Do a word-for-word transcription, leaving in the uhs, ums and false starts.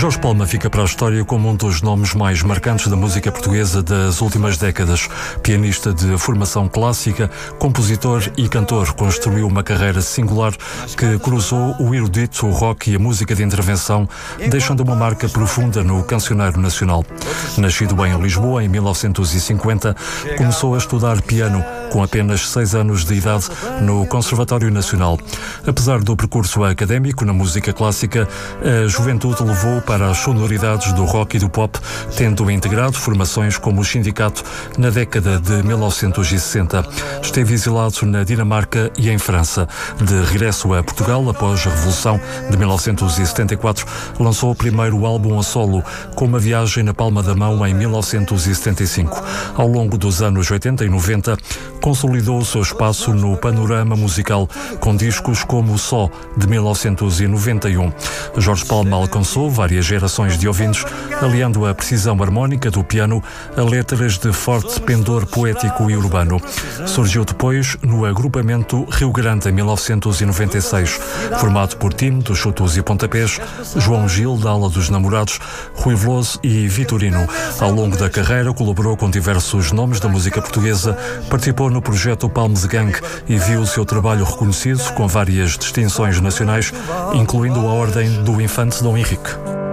Jorge Palma fica para a história como um dos nomes mais marcantes da música portuguesa das últimas décadas. Pianista de formação clássica, compositor e cantor, construiu uma carreira singular que cruzou o erudito, o rock e a música de intervenção, deixando uma marca profunda no cancioneiro nacional. Nascido em Lisboa em mil novecentos e cinquenta, começou a estudar piano com apenas seis anos de idade no Conservatório Nacional. Apesar do percurso académico na música clássica, a juventude levou para as sonoridades do rock e do pop, tendo integrado formações como o Sindicato na década de mil novecentos e sessenta. Esteve exilado na Dinamarca e em França. De regresso a Portugal, após a Revolução de mil novecentos e setenta e quatro, lançou o primeiro álbum a solo, com uma viagem na palma da mão em mil novecentos e setenta e cinco. Ao longo dos anos oitenta e noventa, consolidou o seu espaço no panorama musical, com discos como o Só, de mil novecentos e noventa e um. Jorge Palma alcançou várias gerações de ouvintes, aliando a precisão harmónica do piano a letras de forte pendor poético e urbano. Surgiu depois no agrupamento Rio Grande, em mil novecentos e noventa e seis, formado por Tim, dos Chutos e Pontapés, João Gil, da Ala dos Namorados, Rui Veloso e Vitorino. Ao longo da carreira, colaborou com diversos nomes da música portuguesa, participou no projeto Palmes Gang e viu o seu trabalho reconhecido com várias distinções nacionais, incluindo a Ordem do Infante Dom Henrique.